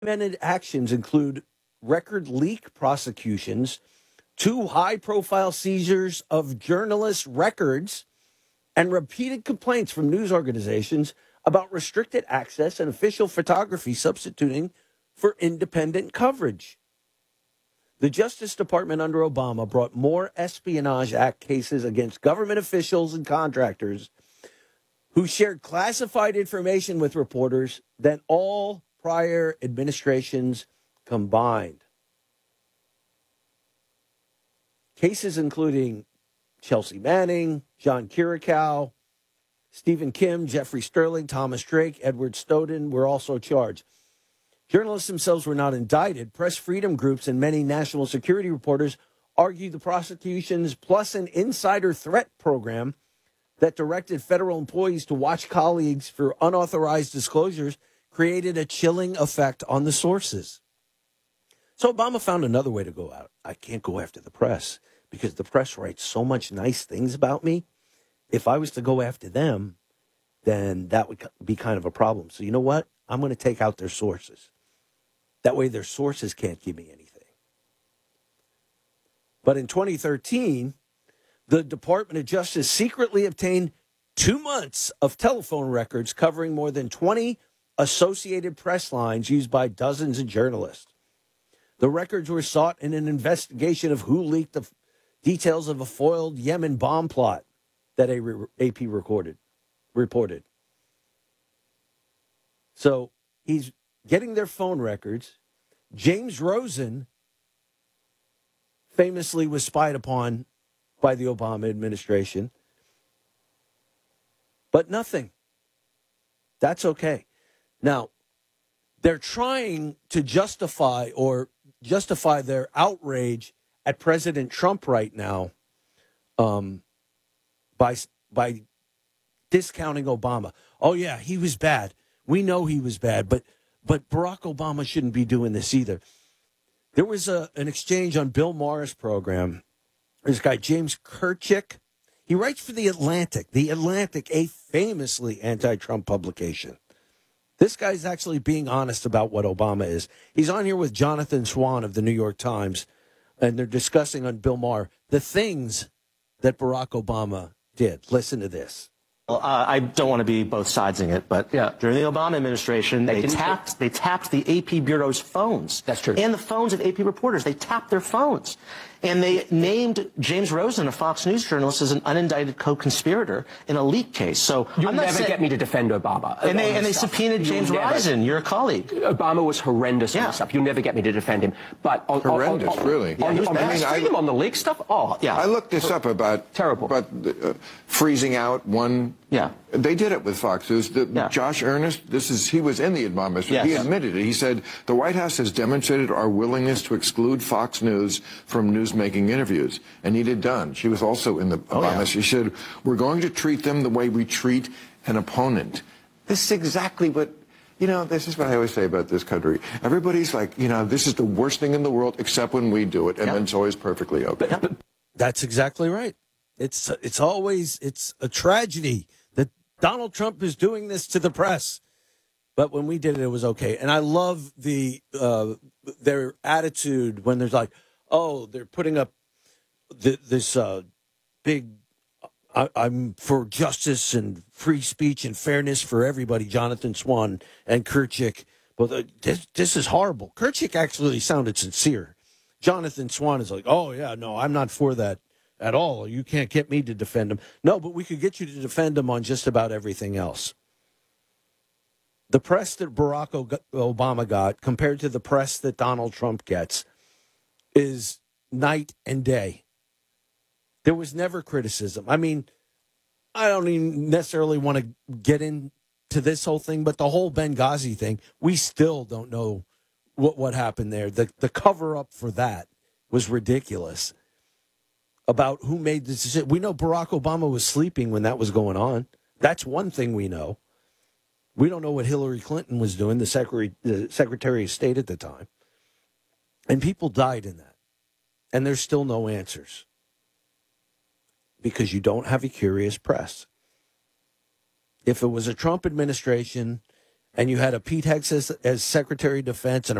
Documented actions include record leak prosecutions, two high profile seizures of journalists' records, and repeated complaints from news organizations about restricted access and official photography substituting for independent coverage. The Justice Department under Obama brought more Espionage Act cases against government officials and contractors who shared classified information with reporters than all prior administrations combined. Cases including Chelsea Manning, John Kiriakou, Stephen Kim, Jeffrey Sterling, Thomas Drake, Edward Snowden were also charged. Journalists themselves were not indicted. Press freedom groups and many national security reporters argued the prosecutions plus an insider threat program that directed federal employees to watch colleagues for unauthorized disclosures created a chilling effect on the sources. So Obama found another way to go out. I can't go after the press because the press writes so much nice things about me. If I was to go after them, then that would be kind of a problem. So you know what? I'm going to take out their sources. That way their sources can't give me anything. But in 2013, the Department of Justice secretly obtained 2 months of telephone records covering more than 20 Associated Press lines used by dozens of journalists. The records were sought in an investigation of who leaked the details of a foiled Yemen bomb plot that AP reported. So he's getting their phone records. James Rosen famously was spied upon by the Obama administration. But nothing. That's okay. Now, they're trying to justify their outrage at President Trump right now by discounting Obama. Oh, yeah, he was bad. We know he was bad, but Barack Obama shouldn't be doing this either. There was an exchange on Bill Maher's program. This guy, James Kirchick, he writes for The Atlantic, a famously anti-Trump publication. This guy's actually being honest about what Obama is. He's on here with Jonathan Swan of the New York Times, and they're discussing on Bill Maher the things that Barack Obama did. Listen to this. Well, I don't want to be both sidesing it, but during the Obama administration, they tapped the AP Bureau's phones. That's true. And the phones of AP reporters. They tapped their phones. And they named James Rosen, a Fox News journalist, as an unindicted co-conspirator in a leak case. So You'll never get me to defend Obama. And they subpoenaed James Risen, your colleague. Obama was horrendous on stuff. You'll never get me to defend him. But horrendous, really. On the leak stuff? Oh, yeah. I looked this up about terrible. About freezing out one. Yeah. They did it with Fox News. Josh Earnest, he was in the Obama administration. Yes. He admitted it. He said, the White House has demonstrated our willingness to exclude Fox News from newsmaking interviews. Anita Dunn, she was also in the Obama. She said, we're going to treat them the way we treat an opponent. This is exactly what, this is what I always say about this country. Everybody's like, this is the worst thing in the world except when we do it, and then it's always perfectly okay. That's exactly right. It's a tragedy that Donald Trump is doing this to the press. But when we did it, it was okay. And I love their attitude when there's like, oh, they're putting up this big, I'm for justice and free speech and fairness for everybody, Jonathan Swan and Kirchick. But this is horrible. Kirchick actually sounded sincere. Jonathan Swan is like, oh, yeah, no, I'm not for that at all. You can't get me to defend him. No, but we could get you to defend him on just about everything else. The press that Barack Obama got compared to the press that Donald Trump gets is night and day. There was never criticism. I mean, I don't even necessarily want to get into this whole thing, but the whole Benghazi thing, we still don't know what happened there. The cover-up for that was ridiculous about who made the decision. We know Barack Obama was sleeping when that was going on. That's one thing we know. We don't know what Hillary Clinton was doing, the Secretary of State at the time. And people died in that. And there's still no answers. Because you don't have a curious press. If it was a Trump administration and you had a Pete Hegseth as Secretary of Defense and